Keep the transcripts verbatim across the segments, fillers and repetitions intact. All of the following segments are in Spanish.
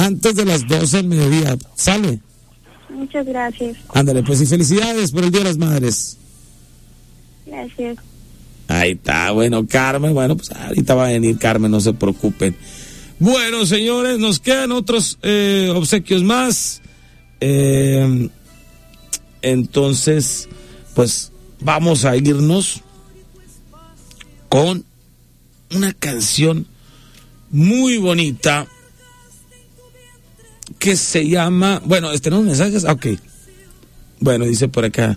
antes de las doce del mediodía. ¿Sale? Muchas gracias. Ándale, pues, y felicidades por el Día de las Madres. Gracias. Ahí está, bueno, Carmen, bueno, pues ahorita va a venir Carmen, no se preocupen. Bueno, señores, nos quedan otros eh, obsequios más. Eh, entonces, pues vamos a irnos con una canción muy bonita que se llama, bueno, ¿tenemos mensajes? Ah, ok. Bueno, dice por acá.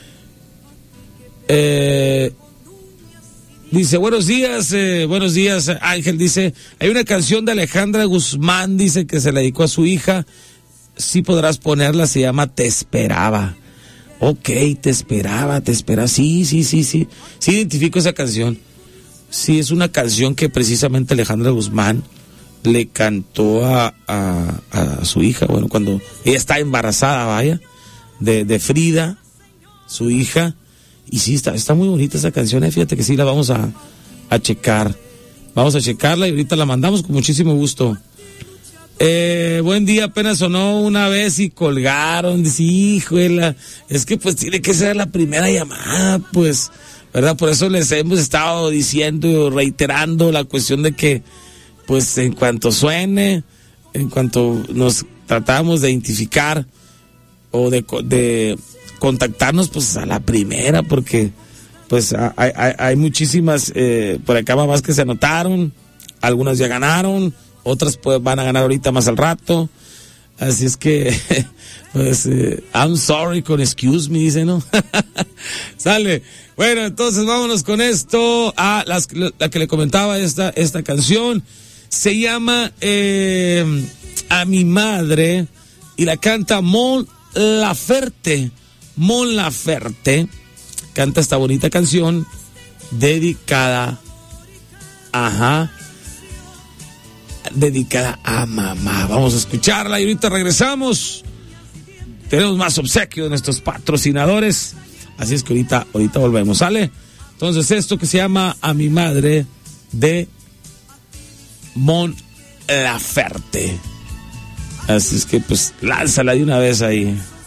Eh, dice, buenos días, eh, buenos días, Ángel. Dice, hay una canción de Alejandra Guzmán, dice que se la dedicó a su hija. Sí podrás ponerla, se llama Te Esperaba. Ok, Te Esperaba, Te Esperaba. Sí, sí, sí, sí. Sí identifico esa canción. Sí, es una canción que precisamente Alejandra Guzmán le cantó a, a, a su hija, bueno, cuando ella está embarazada, vaya, de, de Frida, su hija, y sí, está, está muy bonita esa canción, eh, fíjate que sí la vamos a, a checar, vamos a checarla y ahorita la mandamos con muchísimo gusto. Eh, buen día, apenas sonó una vez y colgaron, dice, híjole, es que pues tiene que ser la primera llamada, pues, ¿verdad? Por eso les hemos estado diciendo, reiterando la cuestión de que pues en cuanto suene, en cuanto nos tratamos de identificar o de, de contactarnos, pues a la primera, porque pues hay, hay, hay muchísimas, eh, por acá mamás que se anotaron, algunas ya ganaron, otras pues van a ganar ahorita más al rato, así es que, pues, eh, I'm sorry con excuse me, dice, ¿no? Sale. Bueno, entonces vámonos con esto, a las, la que le comentaba esta, esta canción. Se llama eh, A Mi Madre y la canta Mon Laferte. Mon Laferte canta esta bonita canción dedicada, ajá, dedicada a mamá. Vamos a escucharla y ahorita regresamos. Tenemos más obsequios de nuestros patrocinadores. Así es que ahorita, ahorita volvemos, ¿sale? Entonces esto que se llama A Mi Madre de Mon Laferte. Así es que pues lánzala de una vez ahí.